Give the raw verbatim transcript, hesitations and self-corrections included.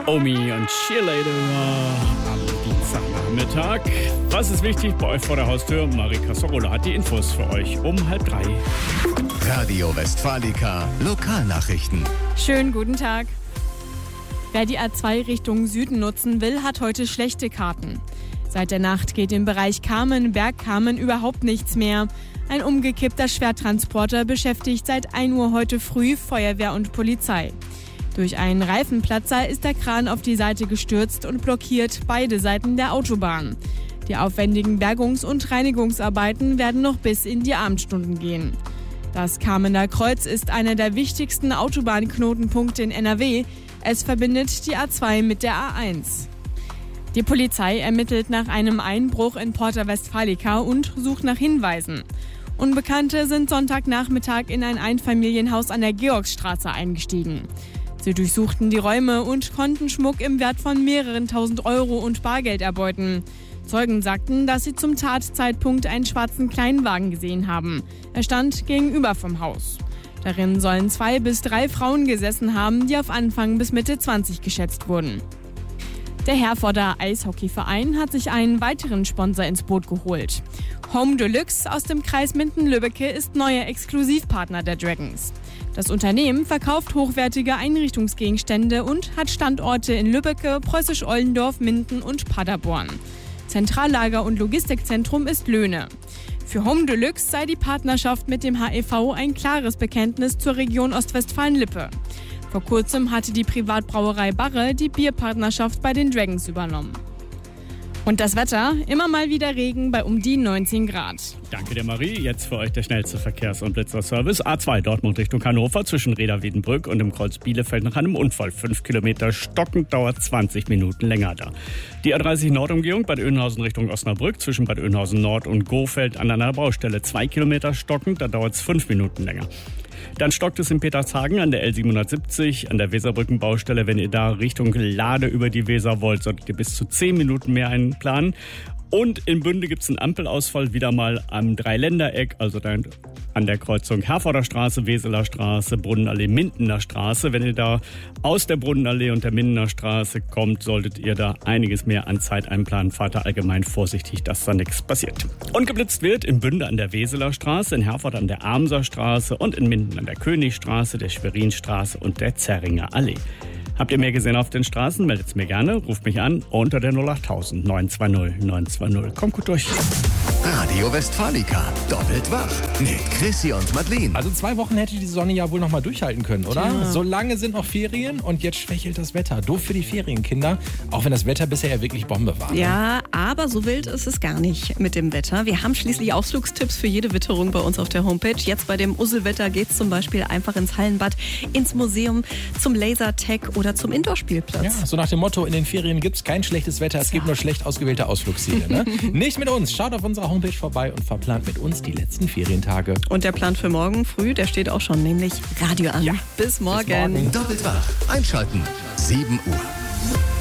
Omi und Cheerleader am Dienstagnachmittag. Was ist wichtig bei euch vor der Haustür? Marika Sorola hat die Infos für euch um halb drei. Radio Westfalica Lokalnachrichten. Schönen guten Tag. Wer die A zwei Richtung Süden nutzen will, hat heute schlechte Karten. Seit der Nacht geht im Bereich Kamen, Bergkamen überhaupt nichts mehr. Ein umgekippter Schwertransporter beschäftigt seit ein Uhr heute früh Feuerwehr und Polizei. Durch einen Reifenplatzer ist der Kran auf die Seite gestürzt und blockiert beide Seiten der Autobahn. Die aufwendigen Bergungs- und Reinigungsarbeiten werden noch bis in die Abendstunden gehen. Das Kamener Kreuz ist einer der wichtigsten Autobahnknotenpunkte in N R W. Es verbindet die A zwei mit der A eins. Die Polizei ermittelt nach einem Einbruch in Porta Westfalica und sucht nach Hinweisen. Unbekannte sind Sonntagnachmittag in ein Einfamilienhaus an der Georgsstraße eingestiegen. Sie durchsuchten die Räume und konnten Schmuck im Wert von mehreren tausend Euro und Bargeld erbeuten. Zeugen sagten, dass sie zum Tatzeitpunkt einen schwarzen Kleinwagen gesehen haben. Er stand gegenüber vom Haus. Darin sollen zwei bis drei Frauen gesessen haben, die auf Anfang bis Mitte zwanzig geschätzt wurden. Der Herforder Eishockeyverein hat sich einen weiteren Sponsor ins Boot geholt. Home Deluxe aus dem Kreis Minden-Lübbecke ist neuer Exklusivpartner der Dragons. Das Unternehmen verkauft hochwertige Einrichtungsgegenstände und hat Standorte in Lübbecke, Preußisch-Ollendorf, Minden und Paderborn. Zentrallager und Logistikzentrum ist Löhne. Für Home Deluxe sei die Partnerschaft mit dem H E V ein klares Bekenntnis zur Region Ostwestfalen-Lippe. Vor kurzem hatte die Privatbrauerei Barre die Bierpartnerschaft bei den Dragons übernommen. Und das Wetter, immer mal wieder Regen bei um die neunzehn Grad. Danke der Marie. Jetzt für euch der schnellste Verkehrs- und Blitzerservice. A zwei Dortmund Richtung Hannover zwischen Reda-Wiedenbrück und dem Kreuz Bielefeld nach einem Unfall. Fünf Kilometer stockend, dauert zwanzig Minuten länger da. Die A dreißig Nordumgehung Bad Oeynhausen Richtung Osnabrück zwischen Bad Oeynhausen Nord und Gohfeld an einer Baustelle. Zwei Kilometer stockend, da dauert es fünf Minuten länger. Dann stockt es in Petershagen an der L siebenhundertsiebzig, an der Weserbrückenbaustelle. Wenn ihr da Richtung Lade über die Weser wollt, solltet ihr bis zu zehn Minuten mehr einplanen. Und in Bünde gibt es einen Ampelausfall wieder mal am Dreiländereck, also dann an der Kreuzung Herforder Straße, Weseler Straße, Brunnenallee, Mindener Straße. Wenn ihr da aus der Brunnenallee und der Mindener Straße kommt, solltet ihr da einiges mehr an Zeit einplanen. Fahrt da allgemein vorsichtig, dass da nichts passiert. Und geblitzt wird in Bünde an der Weseler Straße, in Herford an der Amser Straße und in Minden an der Königstraße, der Schwerinstraße und der Zerringer Allee. Habt ihr mehr gesehen auf den Straßen? Meldet es mir gerne, ruft mich an unter der null acht null null neun zwei null neun zwei null. Kommt gut durch. Radio Westfalica doppelt wach mit Chrissy und Madeline. Also zwei Wochen hätte die Sonne ja wohl noch mal durchhalten können, oder? Ja. So lange sind noch Ferien und jetzt schwächelt das Wetter. Doof für die Ferienkinder, auch wenn das Wetter bisher ja wirklich Bombe war. Ne? Ja, aber so wild ist es gar nicht mit dem Wetter. Wir haben schließlich Ausflugstipps für jede Witterung bei uns auf der Homepage. Jetzt bei dem Usselwetter geht es zum Beispiel einfach ins Hallenbad, ins Museum, zum Lasertag oder zum Indoor-Spielplatz. Ja, so nach dem Motto, in den Ferien gibt es kein schlechtes Wetter, es gibt nur schlecht ausgewählte Ausflugsziele. Ne? Nicht mit uns. Schaut auf unserer Homepage vorbei und verplant mit uns die letzten Ferientage. Und der Plan für morgen früh, der steht auch schon, nämlich Radio an. Ja. Bis morgen. Bis morgen. Doppelt wach. Einschalten. sieben Uhr.